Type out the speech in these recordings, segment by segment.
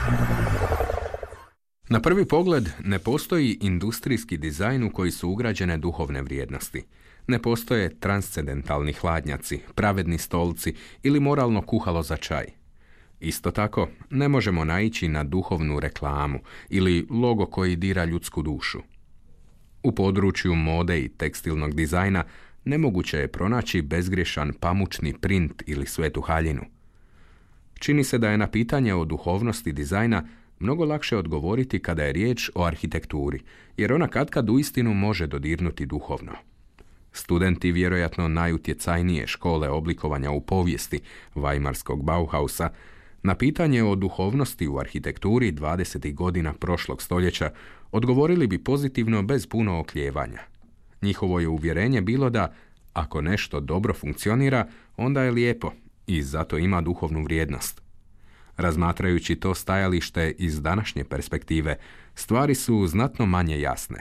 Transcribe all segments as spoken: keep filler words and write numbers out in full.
Na prvi pogled ne postoji industrijski dizajn u koji su ugrađene duhovne vrijednosti. Ne postoje transcendentalni hladnjaci, pravedni stolci ili moralno kuhalo za čaj. Isto tako, ne možemo naići na duhovnu reklamu ili logo koji dira ljudsku dušu. U području mode i tekstilnog dizajna nemoguće je pronaći bezgrješan pamučni print ili svetu haljinu. Čini se da je na pitanje o duhovnosti dizajna mnogo lakše odgovoriti kada je riječ o arhitekturi, jer ona katkad uistinu može dodirnuti duhovno. Studenti vjerojatno najutjecajnije škole oblikovanja u povijesti Weimarskog Bauhausa na pitanje o duhovnosti u arhitekturi dvadesetih godina prošlog stoljeća odgovorili bi pozitivno bez puno oklijevanja. Njihovo je uvjerenje bilo da, ako nešto dobro funkcionira, onda je lijepo i zato ima duhovnu vrijednost. Razmatrajući to stajalište iz današnje perspektive, stvari su znatno manje jasne.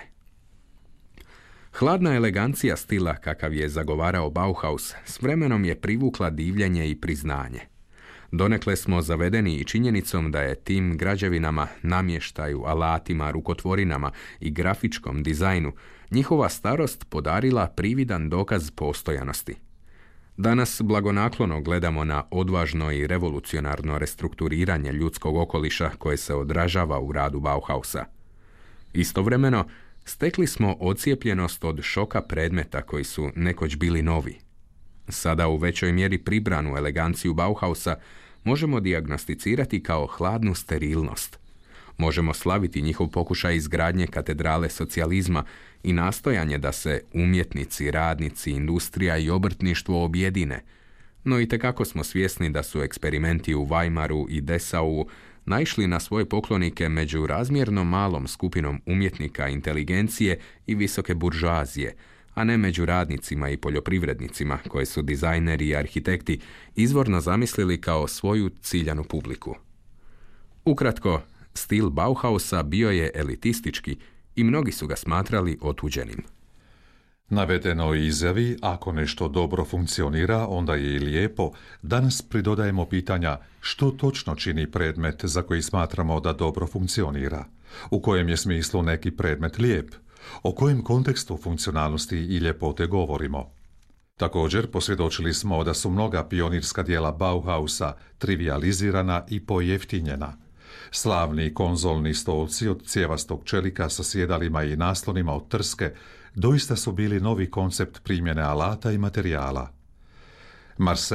Hladna elegancija stila kakav je zagovarao Bauhaus s vremenom je privukla divljenje i priznanje. Donekle smo zavedeni i činjenicom da je tim građevinama, namještaju, alatima, rukotvorinama i grafičkom dizajnu njihova starost podarila prividan dokaz postojanosti. Danas blagonaklono gledamo na odvažno i revolucionarno restrukturiranje ljudskog okoliša koje se odražava u radu Bauhausa. Istovremeno, stekli smo ocijepljenost od šoka predmeta koji su nekoć bili novi. Sada u većoj mjeri pribranu eleganciju Bauhausa možemo dijagnosticirati kao hladnu sterilnost. Možemo slaviti njihov pokušaj izgradnje katedrale socijalizma i nastojanje da se umjetnici, radnici, industrija i obrtništvo objedine, no itekako smo svjesni da su eksperimenti u Weimaru i Dessau naišli na svoje poklonike među razmjerno malom skupinom umjetnika inteligencije i visoke buržoazije, a ne među radnicima i poljoprivrednicima koje su dizajneri i arhitekti izvorno zamislili kao svoju ciljanu publiku. Ukratko, stil Bauhausa bio je elitistički i mnogi su ga smatrali otuđenim. Navedenoj izjavi, ako nešto dobro funkcionira, onda je i lijepo, danas pridodajemo pitanja što točno čini predmet za koji smatramo da dobro funkcionira, u kojem je smislu neki predmet lijep, o kojem kontekstu funkcionalnosti i ljepote govorimo. Također, posvjedočili smo da su mnoga pionirska djela Bauhausa trivializirana i pojeftinjena. Slavni konzolni stolci od cijevastog čelika sa sjedalima i naslonima od trske doista su bili novi koncept primjene alata i materijala. Marcel